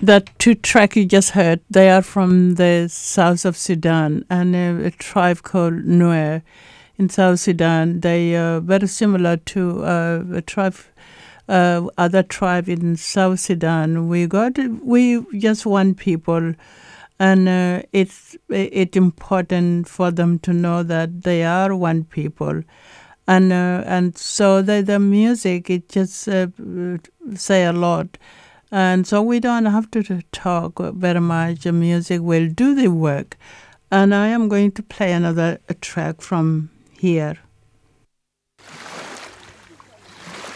The two track you just heard, they are from the south of Sudan, and a tribe called Nuer in South Sudan. They are very similar to a tribe, other tribe in South Sudan. We just one people, and it's important for them to know that they are one people, and so the music it just say a lot. And so we don't have to talk very much. The music will do the work. And I am going to play another track from here.